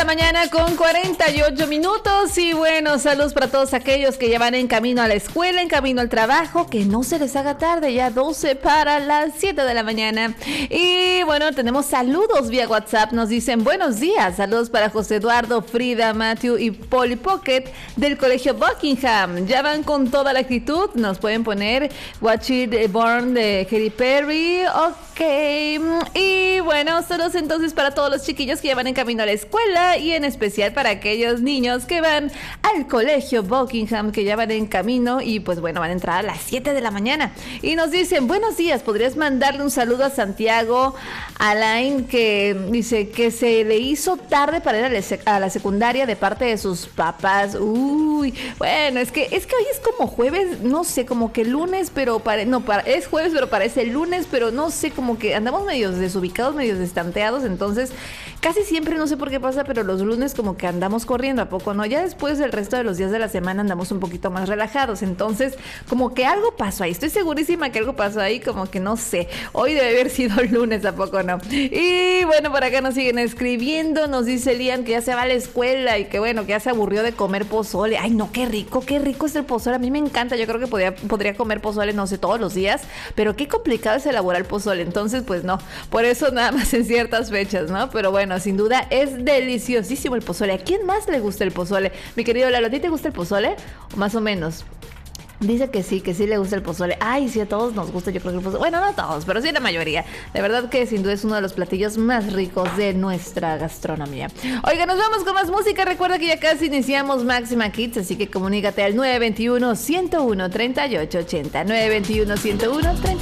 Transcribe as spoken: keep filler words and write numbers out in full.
mañana con cuarenta y ocho minutos y bueno, saludos para todos aquellos que ya van en camino a la escuela, en camino al trabajo, que no se les haga tarde, ya doce para las siete de la mañana. Y bueno, tenemos saludos vía WhatsApp, nos dicen buenos días, saludos para José Eduardo, Frida, Matthew y Polly Pocket del Colegio Buckingham, ya van con toda la actitud, nos pueden poner Watch It Born de Katy Perry, ok, y bueno, saludos entonces para todos los chiquillos que ya van en camino a la escuela y en especial para aquellos niños que van al Colegio Buckingham, que ya van en camino y pues bueno, van a entrar a las siete de la mañana. Y nos dicen, buenos días, ¿podrías mandarle un saludo a Santiago Alain, que dice que se le hizo tarde para ir a la, sec- a la secundaria de parte de sus papás? Uy, bueno, es que es que hoy es como jueves, no sé, como que lunes, pero pare, no, para, es jueves, pero parece lunes, pero no sé, como que andamos medios desubicados, medios destanteados, entonces casi siempre, no sé por qué pasa, pero los lunes como que andamos corriendo, ¿a poco no? Ya después del resto de los días de la semana andamos un poquito más relajados, entonces como que algo pasó ahí, estoy segurísima que algo pasó ahí, como que no sé, hoy debe haber sido lunes, ¿a poco no? Y bueno, por acá nos siguen escribiendo, nos dice Lian que ya se va a la escuela y que bueno, que ya se aburrió de comer pozole. Ay no, qué rico, qué rico es el pozole, a mí me encanta, yo creo que podría, podría comer pozole, no sé, todos los días, pero qué complicado es elaborar pozole, entonces pues no, por eso nada más en ciertas fechas, ¿no? Pero bueno, sin duda es deliciosísimo el pozole. ¿A quién más le gusta el pozole? Mi querido Lalo, ¿a ti te gusta el pozole? O más o menos. Dice que sí, que sí le gusta el pozole. Ay, sí, a todos nos gusta, yo creo que el pozole. Bueno, no a todos, pero sí a la mayoría. De verdad que sin duda es uno de los platillos más ricos de nuestra gastronomía. Oiga, nos vamos con más música. Recuerda que ya casi iniciamos Máxima Kids, así que comunícate al nueve dos uno, uno cero uno, tres ocho ocho cero. nueve dos uno, uno cero uno, tres ocho ocho cero.